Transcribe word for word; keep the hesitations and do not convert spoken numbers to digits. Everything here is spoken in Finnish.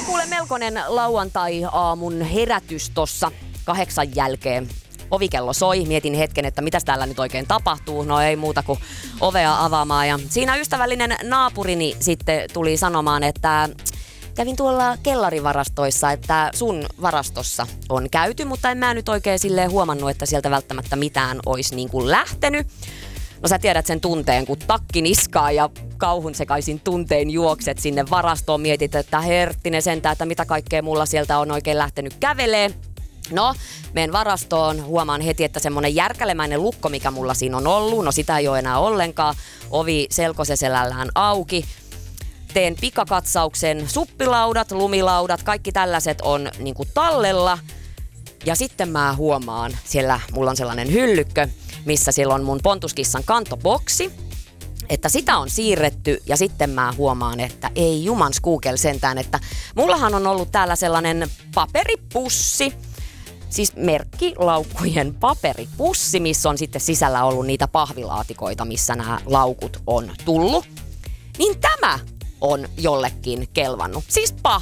oli kuule melkoinen lauantai-aamun herätys tossa kahdeksan jälkeen. Ovikello soi, mietin hetken, että mitä täällä nyt oikein tapahtuu. No ei muuta kuin ovea avaamaan. Ja siinä ystävällinen naapurini sitten tuli sanomaan, että kävin tuolla kellarivarastoissa, että sun varastossa on käyty, mutta en mä nyt oikein silleen huomannut, että sieltä välttämättä mitään olisi niin kuin lähtenyt. No sä tiedät sen tunteen, kun takki niskaa ja kauhun sekaisin tuntein juokset sinne varastoon. Mietit, että herttinen sentään, että mitä kaikkea mulla sieltä on oikein lähtenyt kävelee. No, menen varastoon, huomaan heti, että semmonen järkälemäinen lukko, mikä mulla siinä on ollut, no sitä ei ole enää ollenkaan. Ovi selkoseselällään auki. Teen pikakatsauksen, suppilaudat, lumilaudat, kaikki tällaiset on niinku tallella. Ja sitten mä huomaan, siellä mulla on sellainen hyllykkö, missä siellä on mun pontuskissan kantoboksi, että sitä on siirretty ja sitten mä huomaan, että ei jumans Google sentään, että mullahan on ollut täällä sellainen paperipussi, siis merkkilaukkujen paperipussi, missä on sitten sisällä ollut niitä pahvilaatikoita, missä nämä laukut on tullut. Niin tämä on jollekin kelvannut. Siis pah-